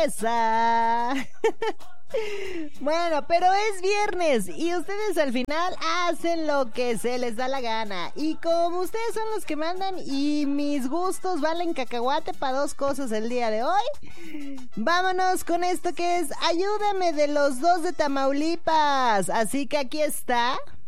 cerveza. Bueno, pero es viernes y ustedes al final hacen lo que se les da la gana. Y como ustedes son los que mandan y mis gustos valen cacahuate para dos cosas el día de hoy, vámonos con esto que es Ayúdame de los Dos de Tamaulipas. Así que aquí está